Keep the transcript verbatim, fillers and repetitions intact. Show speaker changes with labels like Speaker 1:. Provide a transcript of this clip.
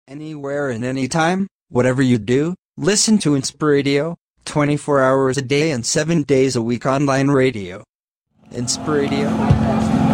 Speaker 1: Anywhere and anytime, whatever you do, listen to Inspiradio, twenty-four hours a day and seven days a week online radio. Inspiradio.